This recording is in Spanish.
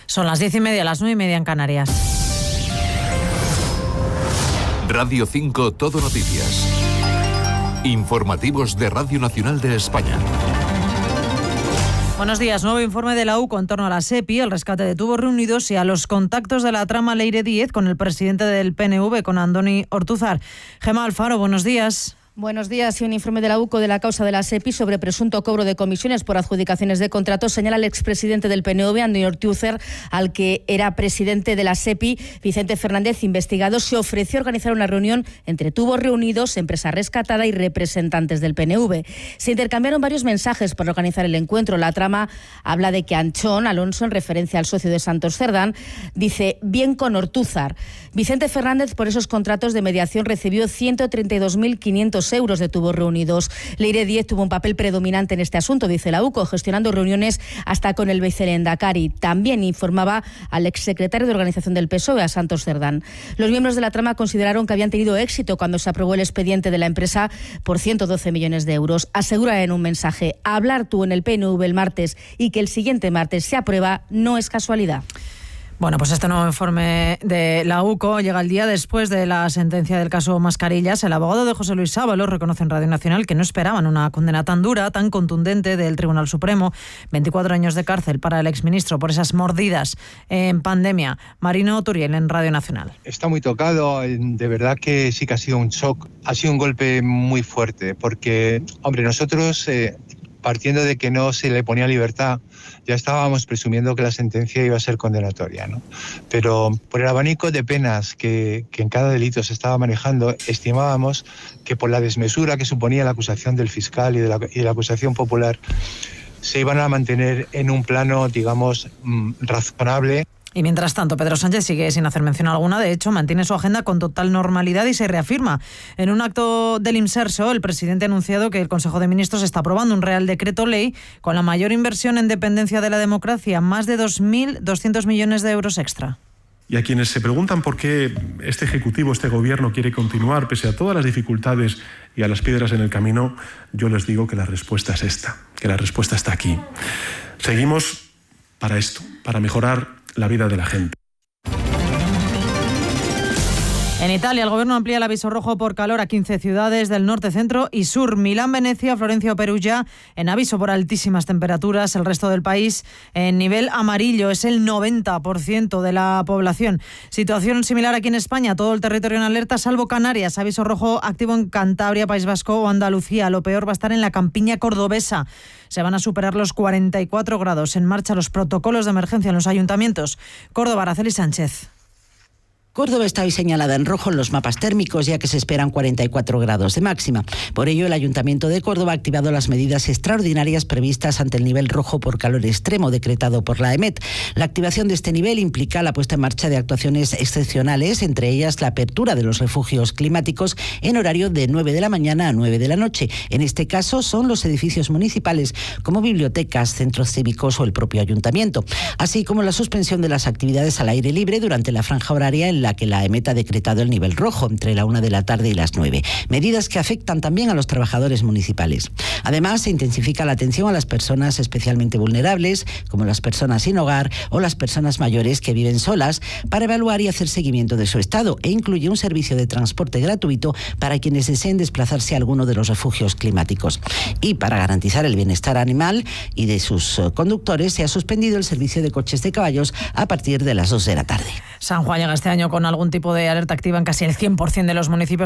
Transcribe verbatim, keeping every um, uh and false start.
Son las diez y media, las nueve y media en Canarias. Radio cinco Todo Noticias. Informativos de Radio Nacional de España. Buenos días. Nuevo informe de la U C O en torno a la SEPI, el rescate de tubos reunidos y a los contactos de la trama Leire Díez con el presidente del P N V, con Andoni Ortúzar. Gemma Alfaro, buenos días. Buenos días. Y un informe de la U C O de la causa de la SEPI sobre presunto cobro de comisiones por adjudicaciones de contratos señala al expresidente del P N V, Andoni Ortúzar, al que era presidente de la SEPI, Vicente Fernández, investigado, se ofreció a organizar una reunión entre tubos reunidos, empresa rescatada y representantes del P N V. Se intercambiaron varios mensajes para organizar el encuentro. La trama habla de que Anchón Alonso, en referencia al socio de Santos Cerdán, dice bien con Ortúzar. Vicente Fernández, por esos contratos de mediación, recibió ciento treinta y dos mil quinientos euros de tubos reunidos. Leire Díez tuvo un papel predominante en este asunto, dice la U C O, gestionando reuniones hasta con el vicelehendakari. También informaba al exsecretario de Organización del P S O E, a Santos Cerdán. Los miembros de la trama consideraron que habían tenido éxito cuando se aprobó el expediente de la empresa por ciento doce millones de euros. Asegura en un mensaje: hablar tú en el P N V el martes y que el siguiente martes se aprueba no es casualidad. Bueno, pues este nuevo informe de la U C O llega el día después de la sentencia del caso Mascarillas. El abogado de José Luis Sábalos reconoce en Radio Nacional que no esperaban una condena tan dura, tan contundente del Tribunal Supremo. veinticuatro años de cárcel para el exministro por esas mordidas en pandemia. Marino Turiel en Radio Nacional. Está muy tocado, de verdad que sí que ha sido un shock, ha sido un golpe muy fuerte, porque, hombre, nosotros, eh, partiendo de que no se le ponía libertad, ya estábamos presumiendo que la sentencia iba a ser condenatoria, ¿no? Pero por el abanico de penas que, que en cada delito se estaba manejando, estimábamos que por la desmesura que suponía la acusación del fiscal y de la, y de la acusación popular, se iban a mantener en un plano, digamos, razonable. Y mientras tanto, Pedro Sánchez sigue sin hacer mención alguna. De hecho, mantiene su agenda con total normalidad y se reafirma. En un acto del Imserso, el presidente ha anunciado que el Consejo de Ministros está aprobando un Real Decreto Ley con la mayor inversión en dependencia de la democracia, más de dos mil doscientos millones de euros extra. Y a quienes se preguntan por qué este Ejecutivo, este Gobierno quiere continuar pese a todas las dificultades y a las piedras en el camino, yo les digo que la respuesta es esta, que la respuesta está aquí. Seguimos para esto, para mejorar la vida de la gente. En Italia, el gobierno amplía el aviso rojo por calor a quince ciudades del norte, centro y sur. Milán, Venecia, Florencia o Perugia en aviso por altísimas temperaturas. El resto del país en nivel amarillo, es el noventa por ciento de la población. Situación similar aquí en España, todo el territorio en alerta, salvo Canarias. Aviso rojo activo en Cantabria, País Vasco o Andalucía. Lo peor va a estar en la campiña cordobesa. Se van a superar los cuarenta y cuatro grados. En marcha los protocolos de emergencia en los ayuntamientos. Córdoba, Araceli Sánchez. Córdoba está hoy señalada en rojo en los mapas térmicos, ya que se esperan cuarenta y cuatro grados de máxima. Por ello, el Ayuntamiento de Córdoba ha activado las medidas extraordinarias previstas ante el nivel rojo por calor extremo decretado por la E M E T. La activación de este nivel implica la puesta en marcha de actuaciones excepcionales, entre ellas la apertura de los refugios climáticos en horario de nueve de la mañana a nueve de la noche. En este caso son los edificios municipales como bibliotecas, centros cívicos o el propio Ayuntamiento, así como la suspensión de las actividades al aire libre durante la franja horaria en la que la E M E T ha decretado el nivel rojo entre la una de la tarde y las nueve. Medidas que afectan también a los trabajadores municipales. Además, se intensifica la atención a las personas especialmente vulnerables, como las personas sin hogar o las personas mayores que viven solas, para evaluar y hacer seguimiento de su estado, e incluye un servicio de transporte gratuito para quienes deseen desplazarse a alguno de los refugios climáticos. Y para garantizar el bienestar animal y de sus conductores, se ha suspendido el servicio de coches de caballos a partir de las dos de la tarde. San Juan llega este año con algún tipo de alerta activa en casi el cien por ciento de los municipios